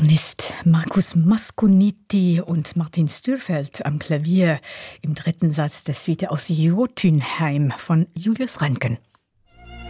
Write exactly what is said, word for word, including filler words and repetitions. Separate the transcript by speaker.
Speaker 1: Organist Markus Masconiti und Martin Stürfeld am Klavier im dritten Satz der Suite aus Jotunheim von Julius Röntgen.